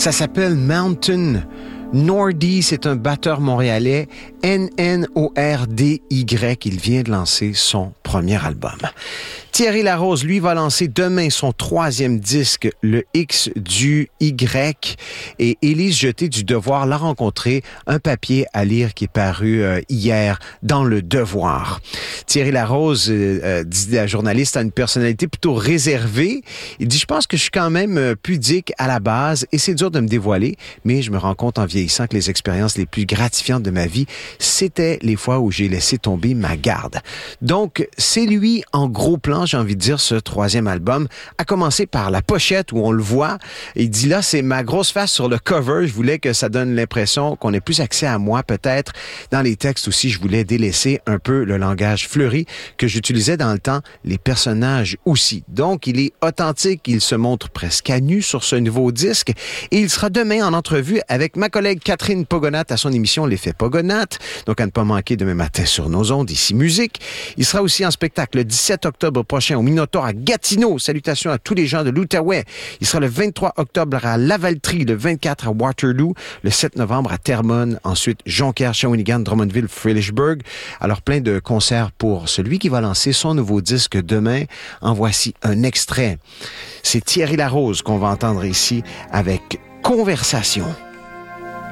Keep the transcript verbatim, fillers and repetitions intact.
Ça s'appelle Mountain. Nordy, c'est un batteur montréalais. N N O R D Y. Il vient de lancer son premier album. Thierry Larose, lui, va lancer demain son troisième disque, le X du Y. Et Élise Jeté du Devoir l'a rencontré, un papier à lire qui est paru euh, hier dans Le Devoir. Thierry Larose, euh, euh, dit la journaliste, a une personnalité plutôt réservée. Il dit, je pense que je suis quand même euh, pudique à la base et c'est dur de me dévoiler, mais je me rends compte en vieillissant que les expériences les plus gratifiantes de ma vie, c'était les fois où j'ai laissé tomber ma garde. Donc, c'est lui, en gros plan, j'ai envie de dire, ce troisième album, à commencer par la pochette où on le voit. Il dit là, c'est ma grosse face sur le cover. Je voulais que ça donne l'impression qu'on ait plus accès à moi, peut-être. Dans les textes aussi, je voulais délaisser un peu le langage fleuri que j'utilisais dans le temps, les personnages aussi. Donc, il est authentique, il se montre presque à nu sur ce nouveau disque et il sera demain en entrevue avec ma collègue Catherine Pogonat à son émission L'Effet Pogonat. Donc, à ne pas manquer demain matin sur nos ondes, ici Musique. Il sera aussi en spectacle le dix-sept octobre prochain au Minotaur à Gatineau. Salutations à tous les gens de l'Outaouais. Il sera le vingt-trois octobre à Lavaltrie, le vingt-quatre à Waterloo, le sept novembre à Terrebonne, ensuite Jonquière, Shawinigan, Drummondville, Frelichburg. Alors plein de concerts pour celui qui va lancer son nouveau disque demain. En voici un extrait. C'est Thierry Larose qu'on va entendre ici avec Conversation.